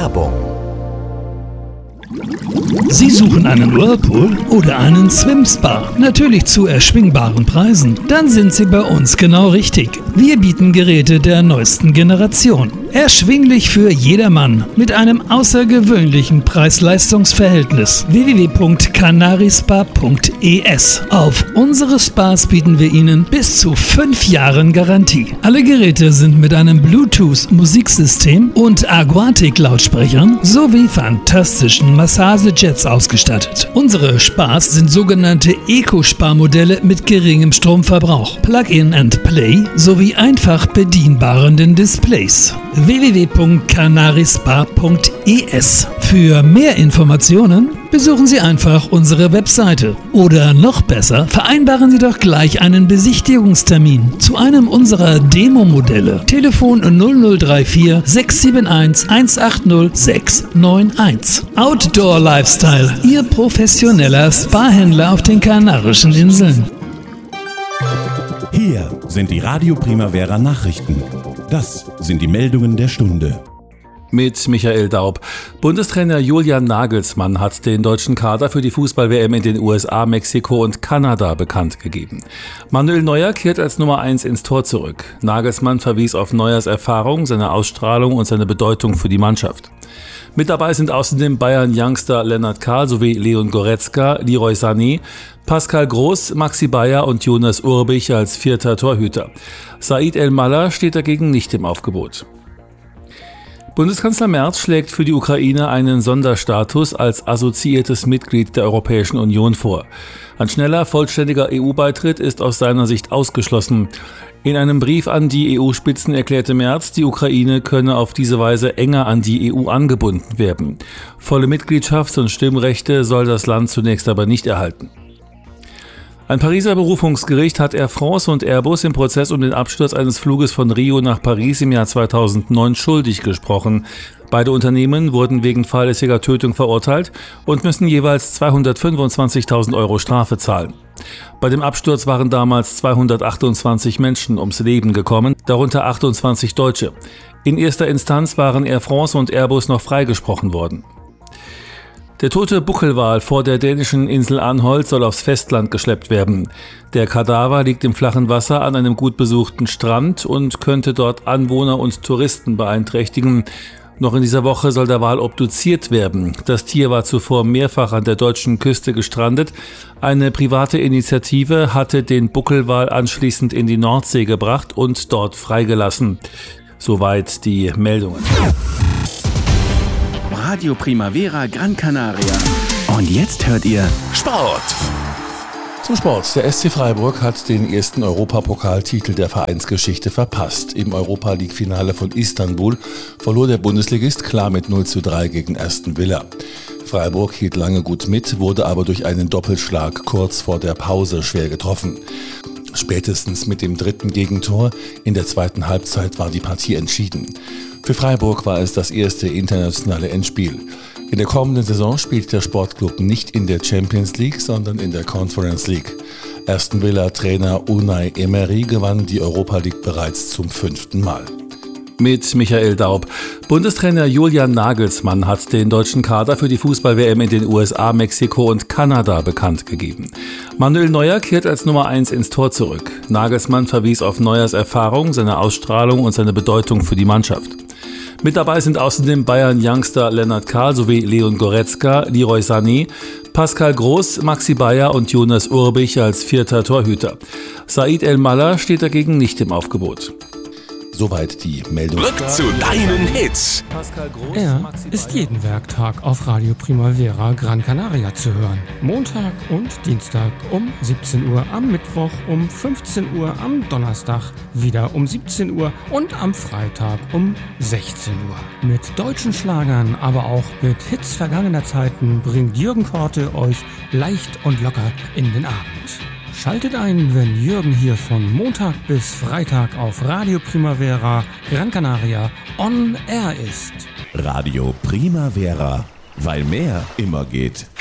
Werbung. Sie suchen einen Whirlpool oder einen Swim-Spa, natürlich zu erschwingbaren Preisen? Dann sind Sie bei uns genau richtig. Wir bieten Geräte der neuesten Generation. Erschwinglich für jedermann mit einem außergewöhnlichen Preis-Leistungs-Verhältnis. www.canarispa.es. Auf unsere Spas bieten wir Ihnen bis zu 5 Jahren Garantie. Alle Geräte sind mit einem Bluetooth-Musiksystem und Aquatic-Lautsprechern sowie fantastischen Massagejets ausgestattet. Unsere Spas sind sogenannte Eco-Spa-Modelle mit geringem Stromverbrauch, Plug-in and Play sowie einfach bedienbaren Displays. www.canarispa.es. Für mehr Informationen besuchen Sie einfach unsere Webseite. Oder noch besser, vereinbaren Sie doch gleich einen Besichtigungstermin zu einem unserer Demo-Modelle. Telefon 0034 671 180 691. Outdoor Lifestyle, Ihr professioneller Spa-Händler auf den Kanarischen Inseln. Hier sind die Radio Primavera Nachrichten. Das sind die Meldungen der Stunde. Mit Michael Daub. Bundestrainer Julian Nagelsmann hat den deutschen Kader für die Fußball-WM in den USA, Mexiko und Kanada bekannt gegeben. Manuel Neuer kehrt als Nummer 1 ins Tor zurück. Nagelsmann verwies auf Neuers Erfahrung, seine Ausstrahlung und seine Bedeutung für die Mannschaft. Mit dabei sind außerdem Bayern-Youngster Lennart Kahl sowie Leon Goretzka, Leroy Sané, Pascal Groß, Maxi Bayer und Jonas Urbich als 4. Torhüter. Said El-Mallah steht dagegen nicht im Aufgebot. Bundeskanzler Merz schlägt für die Ukraine einen Sonderstatus als assoziiertes Mitglied der Europäischen Union vor. Ein schneller, vollständiger EU-Beitritt ist aus seiner Sicht ausgeschlossen. In einem Brief an die EU-Spitzen erklärte Merz, die Ukraine könne auf diese Weise enger an die EU angebunden werden. Volle Mitgliedschafts- und Stimmrechte soll das Land zunächst aber nicht erhalten. Ein Pariser Berufungsgericht hat Air France und Airbus im Prozess um den Absturz eines Fluges von Rio nach Paris im Jahr 2009 schuldig gesprochen. Beide Unternehmen wurden wegen fahrlässiger Tötung verurteilt und müssen jeweils 225.000 € Strafe zahlen. Bei dem Absturz waren damals 228 Menschen ums Leben gekommen, darunter 28 Deutsche. In erster Instanz waren Air France und Airbus noch freigesprochen worden. Der tote Buckelwal vor der dänischen Insel Anholt soll aufs Festland geschleppt werden. Der Kadaver liegt im flachen Wasser an einem gut besuchten Strand und könnte dort Anwohner und Touristen beeinträchtigen. Noch in dieser Woche soll der Wal obduziert werden. Das Tier war zuvor mehrfach an der deutschen Küste gestrandet. Eine private Initiative hatte den Buckelwal anschließend in die Nordsee gebracht und dort freigelassen. Soweit die Meldungen. Radio Primavera Gran Canaria. Und jetzt hört ihr Sport. Zum Sport. Der SC Freiburg hat den ersten Europapokaltitel der Vereinsgeschichte verpasst. Im Europa-League-Finale von Istanbul verlor der Bundesligist klar mit 0:3 gegen Aston Villa. Freiburg hielt lange gut mit, wurde aber durch einen Doppelschlag kurz vor der Pause schwer getroffen. Spätestens mit dem 3. Gegentor in der zweiten Halbzeit war die Partie entschieden. Für Freiburg war es das erste internationale Endspiel. In der kommenden Saison spielt der Sportclub nicht in der Champions League, sondern in der Conference League. Aston Villa-Trainer Unai Emery gewann die Europa League bereits zum 5. Mal. Mit Michael Daub. Bundestrainer Julian Nagelsmann hat den deutschen Kader für die Fußball-WM in den USA, Mexiko und Kanada bekannt gegeben. Manuel Neuer kehrt als Nummer 1 ins Tor zurück. Nagelsmann verwies auf Neuers Erfahrung, seine Ausstrahlung und seine Bedeutung für die Mannschaft. Mit dabei sind außerdem Bayern-Youngster Lennart Kahl sowie Leon Goretzka, Leroy Sané, Pascal Groß, Maxi Bayer und Jonas Urbich als 4. Torhüter. Said El-Mallah steht dagegen nicht im Aufgebot. Soweit die Meldung. Rück zu deinen Hits. Er ist jeden Werktag auf Radio Primavera Gran Canaria zu hören. Montag und Dienstag um 17 Uhr, am Mittwoch um 15 Uhr, am Donnerstag wieder um 17 Uhr und am Freitag um 16 Uhr. Mit deutschen Schlagern, aber auch mit Hits vergangener Zeiten bringt Jürgen Korte euch leicht und locker in den Abend. Schaltet ein, wenn Jürgen hier von Montag bis Freitag auf Radio Primavera Gran Canaria on Air ist. Radio Primavera, weil mehr immer geht.